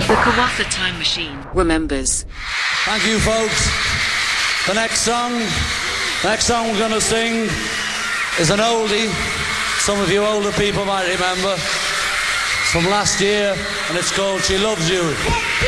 The Kawatha Time Machine remembers. Thank you, folks. The next song we're going to sing is an oldie. Some of you older people might remember. It's from last year, and it's called She Loves You.